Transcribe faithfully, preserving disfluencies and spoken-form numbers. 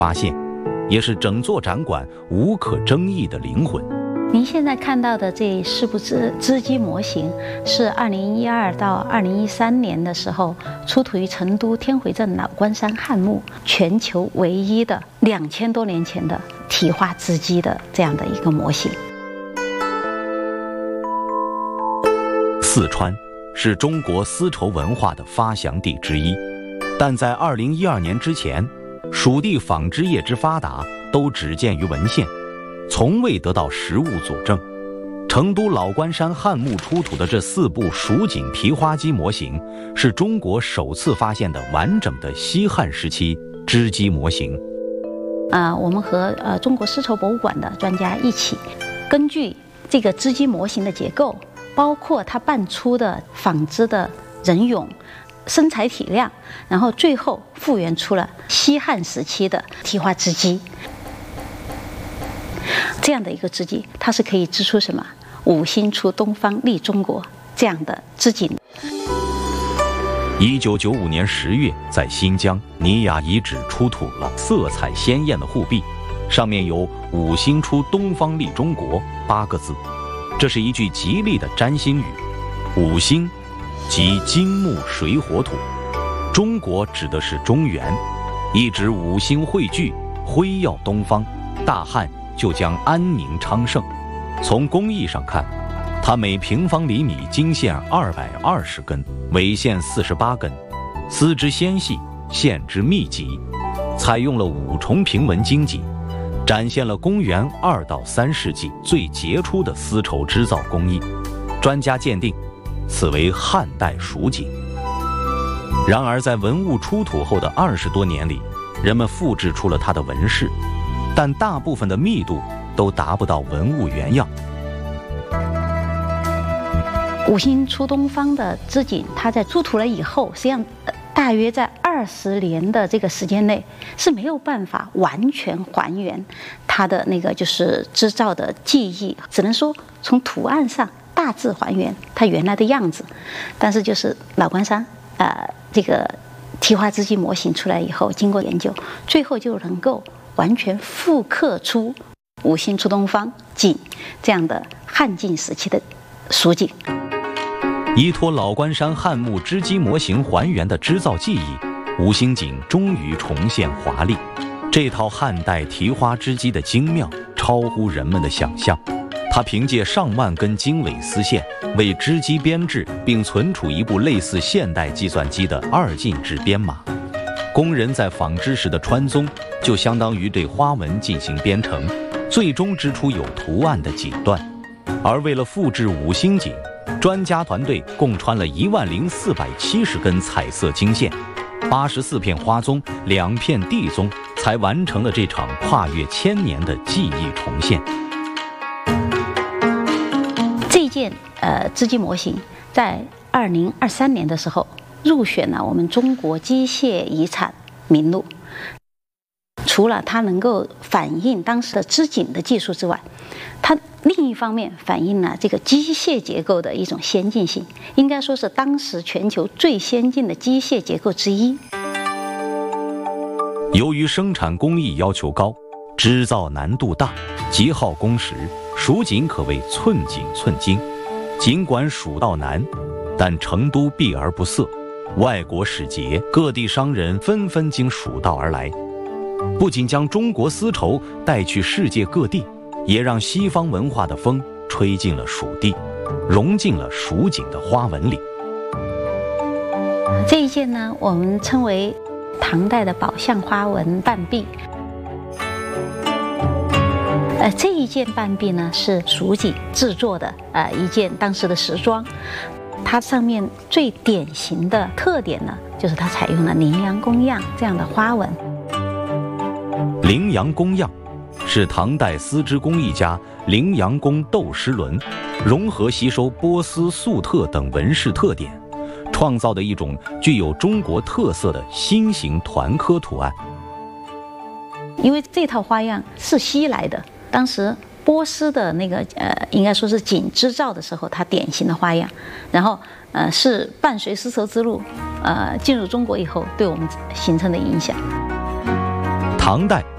发现，也是整座展馆无可争议的灵魂。 您现在看到的这四部织织机模型，是二零一二到二零一三年的时候出土于成都天回镇老关山汉墓，全球唯一的两千多年前的提花织机的这样的一个模型。 四川是中国丝绸文化的发祥地之一，但在二零一二年之前，蜀地纺织业之发达都只见于文献，从未得到实物佐证。成都老关山汉墓出土的这四部蜀锦提花机模型，是中国首次发现的完整的西汉时期织机模型。 啊、呃，我们和呃中国丝绸博物馆的专家一起，根据这个织机模型的结构，包括它扮出的纺织的人俑、身材体量，然后最后复原出了西汉时期的提花织机。这样的一个织机，它是可以织出什么“五星出东方利中国”这样的织锦。 一九九五年十月，在新疆尼雅遗址出土了色彩鲜艳的护壁，上面有“五星出东方利中国”八个字。这是一句吉利的占星语。五星即金木水火土，中国指的是中原，一指五星汇聚，辉耀东方，大汉就将安宁昌盛。从工艺上看，它每平方厘米经线二百二十根，纬线四十八根，丝织纤细，线织密集，采用了五重平纹经脊，展现了公元二到三世纪最杰出的丝绸织造工艺。专家鉴定，此为汉代蜀锦。然而，在文物出土后的二十多年里，人们复制出了它的纹饰，但大部分的密度都达不到文物原样。 五星出东方的织锦，它在出土了以后，实际上大约在二十年的这个时间内是没有办法完全还原它的那个就是织造的技艺，只能说从图案上大致还原它原来的样子。但是就是老关山呃这个提花织机模型出来以后，经过研究，最后就能够完全复刻出五星出东方锦这样的汉晋时期的蜀锦。 依托老关山汉墓织机模型还原的织造技艺，五星锦终于重现华丽。这套汉代提花织机的精妙超乎人们的想象，它凭借上万根经纬丝线为织机编制并存储一部类似现代计算机的二进制编码。工人在纺织时的穿宗就相当于对花纹进行编程，最终织出有图案的锦缎。而为了复制五星锦，专家团队共穿了一万零四百七十根彩色经线，八十四片花宗，两片地宗，才完成了这场跨越千年的技艺重现。 这件呃织机模型在二零二三年的时候入选了我们中国机械遗产名录。除了它能够反映当时的织锦的技术之外，它另一方面反映了这个机械结构的一种先进性，应该说是当时全球最先进的机械结构之一。 由于生产工艺要求高，织造难度大，极耗工时，蜀锦可谓寸锦寸金。尽管蜀道难，但成都避而不涩，外国使节、各地商人纷纷经蜀道而来，不仅将中国丝绸带去世界各地，也让西方文化的风吹进了蜀地，融进了蜀锦的花纹里。 这一件呢，我们称为唐代的宝相花纹半壁。呃，这一件半壁呢是蜀锦制作的呃一件当时的时装，它上面最典型的特点呢，就是它采用了羚羊公样这样的花纹。 羚羊公样是唐代丝织工艺家羚羊公窦师伦融合吸收波斯、粟特等纹饰特点，创造的一种具有中国特色的新型团科图案。 因为这套花样是西来的，当时波斯的那个呃，应该说是锦织造的时候，它典型的花样，然后呃是伴随丝绸之路呃进入中国以后对我们形成的影响。 唐代